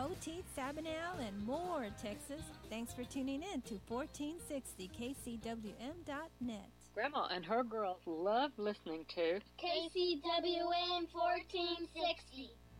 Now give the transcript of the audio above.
Poteet, Sabinal, and more, Texas. Thanks for tuning in to 1460 KCWM.net. Grandma and her girls love listening to KCWM 1460.